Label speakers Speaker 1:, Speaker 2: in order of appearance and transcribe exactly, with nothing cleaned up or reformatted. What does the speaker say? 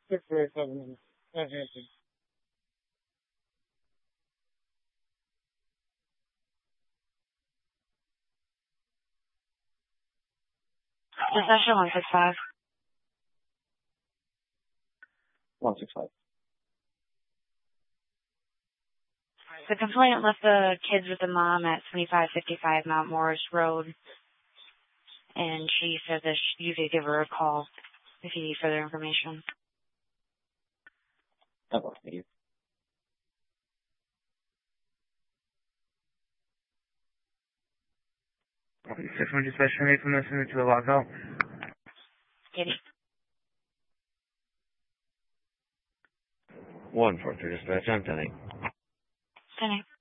Speaker 1: Six zero seven.
Speaker 2: Possession one six five.
Speaker 3: One six five.
Speaker 2: The complainant left the kids with the mom at twenty-five fifty-five Mount Morris Road, and she said that you could give her a call if you need further information.
Speaker 3: Okay, thank you.
Speaker 4: six hundred special eight from listening to a lockout.
Speaker 2: Kitty.
Speaker 5: One for two dispatch, I'm ten eight.
Speaker 2: ten eight.